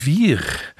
Wir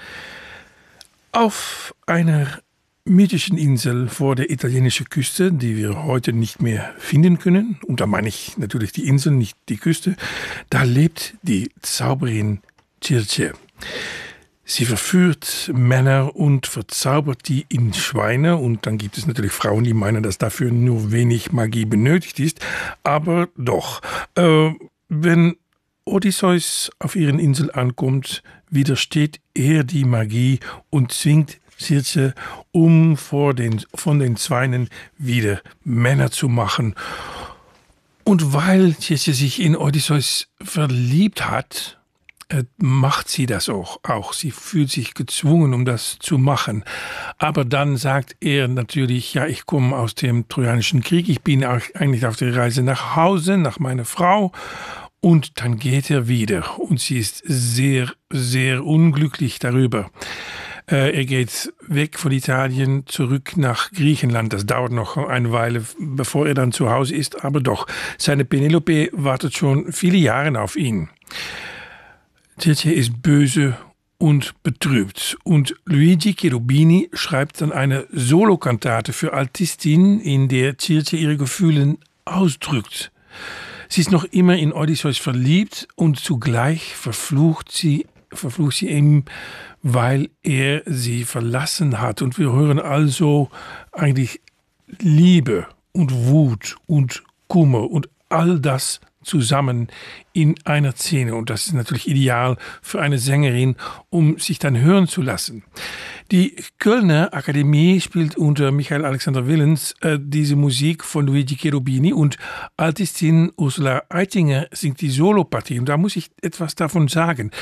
auf einer mythischen Insel vor der italienischen Küste, die wir heute nicht mehr finden können, und da meine ich natürlich die Insel, nicht die Küste, da lebt die Zauberin Circe. Sie verführt Männer und verzaubert die in Schweine, und dann gibt es natürlich Frauen, die meinen, dass dafür nur wenig Magie benötigt ist, aber doch. Wenn Odysseus auf ihren Insel ankommt, widersteht er die Magie und zwingt Circe, um von den Schweinen wieder Männer zu machen. Und weil Circe sich in Odysseus verliebt hat, macht sie das auch. Sie fühlt sich gezwungen, um das zu machen. Aber dann sagt er natürlich, ja, ich komme aus dem Trojanischen Krieg, ich bin eigentlich auf der Reise nach Hause, nach meiner Frau. Und dann geht er wieder und sie ist sehr, sehr unglücklich darüber. Er geht weg von Italien zurück nach Griechenland. Das dauert noch eine Weile, bevor er dann zu Hause ist, aber doch. Seine Penelope wartet schon viele Jahre auf ihn. Circe ist böse und betrübt. Und Luigi Cherubini schreibt dann eine Solokantate für Altistin, in der Circe ihre Gefühle ausdrückt. Sie ist noch immer in Odysseus verliebt und zugleich verflucht sie ihn, weil er sie verlassen hat. Und wir hören also eigentlich Liebe und Wut und Kummer und all das zusammen in einer Szene. Und das ist natürlich ideal für eine Sängerin, um sich dann hören zu lassen. Die Kölner Akademie spielt unter Michael Alexander Willens diese Musik von Luigi Cherubini, und Altistin Ursula Eitinger singt die Solopartie. Und da muss ich etwas davon sagen.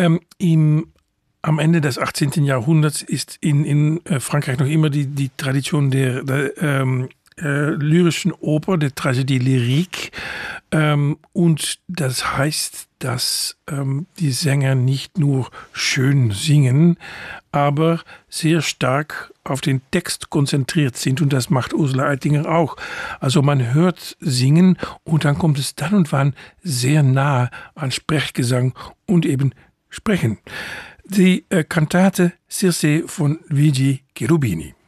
Am Ende des 18. Jahrhunderts ist in Frankreich noch immer die Tradition der lyrischen Oper, der Tragödie lyrique. Und das heißt, dass die Sänger nicht nur schön singen, aber sehr stark auf den Text konzentriert sind. Und das macht Ursula Eitinger auch. Also man hört singen und dann kommt es dann und wann sehr nah an Sprechgesang und eben Sprechen. Die Kantate Circe von Luigi Cherubini.